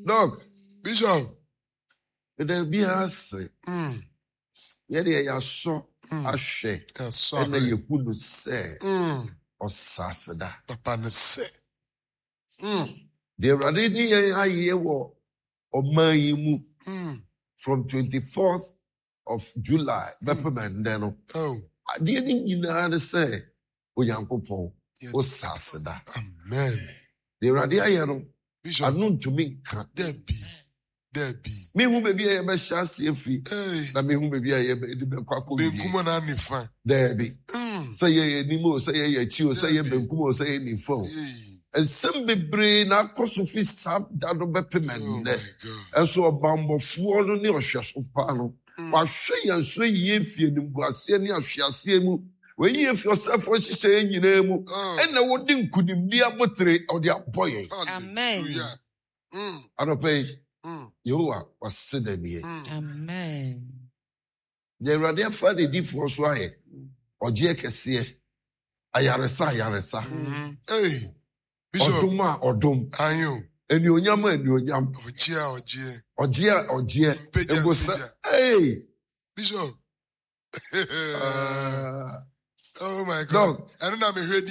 Dog. Bishop. There be a say. Yet ya saw a share. And then you couldn't say. Or Sassada. Papa ne say. The Radini I hear or Mayimu from 24th of July. Bepperman Deno. Oh. I didn't say. O Yankopo. O Sassada. Amen. The Radia Bishop. I known to me. Debbie. Me who may be a best chance if he. Hey. Me who may be a Benkumo Debbie. Say ye Nimo, say ye Chio, say ye Benkumo, say any phone. And some be brain, I cost of his sap down of Bepiman. And so a bomb of 4 on your shares of pano. While say and say ye if you was any of Shiasimu. When you have yourself what she saying, you know, and the wording couldn't be a buttery or the boy. Amen. I don't pay. You are was sitting here. Amen. The radia Friday did for us why or Jackasia. Ayaresa. Hey, Bishop. Oduma odum. Ayo. And you yama and you yam. Ojia. It was hey. Bishop. Oh my God. I don't know.